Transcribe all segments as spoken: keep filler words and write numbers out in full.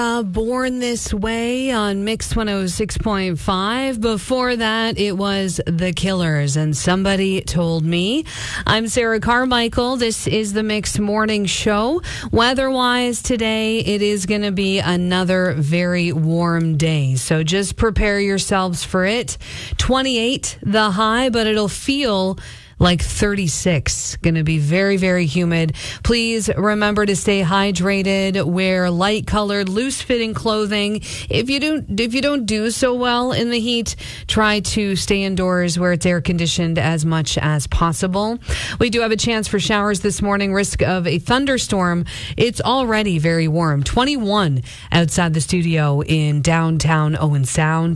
Uh, Born This Way on Mix one oh six point five. Before that, it was The Killers and Somebody Told Me. I'm Sarah Carmichael. This is the Mix Morning Show. Weather-wise today, it is going to be another very warm day. So just prepare yourselves for it. twenty-eight the high, but it'll feel like thirty-six. Going to be very, very humid. Please remember to stay hydrated. Wear light colored, loose fitting clothing. If you don't, if you don't do so well in the heat, try to stay indoors where it's air conditioned as much as possible. We do have a chance for showers this morning. Risk of a thunderstorm. It's already very warm. twenty-one outside the studio in downtown Owen Sound.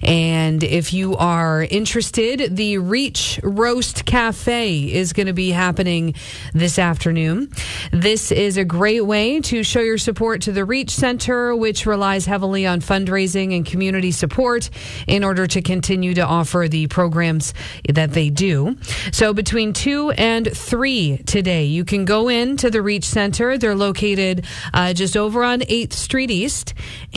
And if you are interested, the Reach Roast Cafe Cafe is going to be happening this afternoon. This is a great way to show your support to the Reach Center, which relies heavily on fundraising and community support in order to continue to offer the programs that they do. So between two and three today, you can go into the Reach Center. They're located uh, just over on eighth Street East,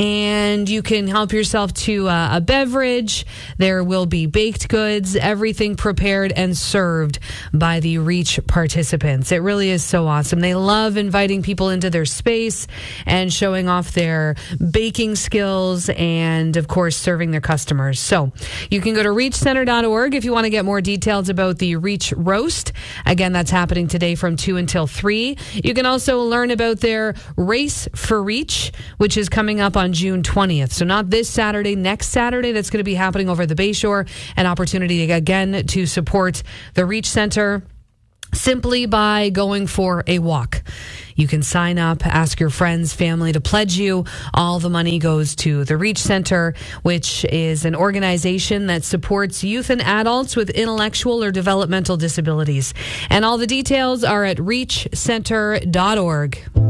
and you can help yourself to uh, a beverage. There will be baked goods, everything prepared and served by the Reach participants. It really is so awesome. They love inviting people into their space and showing off their baking skills and, of course, serving their customers. So you can go to reach center dot org if you want to get more details about the Reach Roast. Again, that's happening today from two until three. You can also learn about their Race for Reach, which is coming up on June twentieth. So not this Saturday, next Saturday. That's going to be happening over at the Bayshore. An opportunity, again, to support the Reach Center simply by going for a walk. You can sign up, ask your friends, family to pledge you. All the money goes to the Reach Center, which is an organization that supports youth and adults with intellectual or developmental disabilities. And all the details are at reach center dot org.